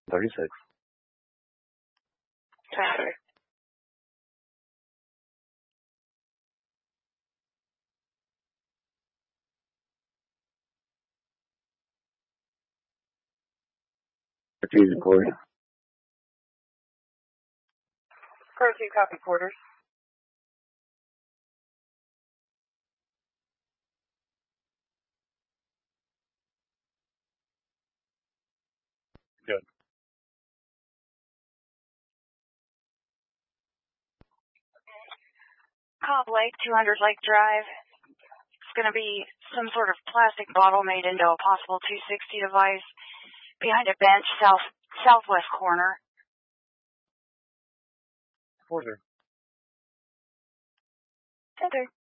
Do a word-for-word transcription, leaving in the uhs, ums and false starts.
thirty-six. twenty-three. Refusing Corey. Crow two, copy quarters. Good. Cobb Lake, two hundred Lake Drive. It's going to be some sort of plastic bottle made into a possible two sixty device behind a bench, south southwest corner. Quarter. Center.